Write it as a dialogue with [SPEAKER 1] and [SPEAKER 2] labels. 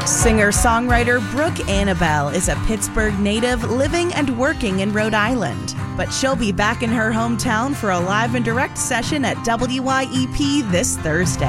[SPEAKER 1] Singer-songwriter Brooke Annabelle is a Pittsburgh native living and working in Rhode Island. But she'll be back in her hometown for a live and direct session at WYEP this Thursday.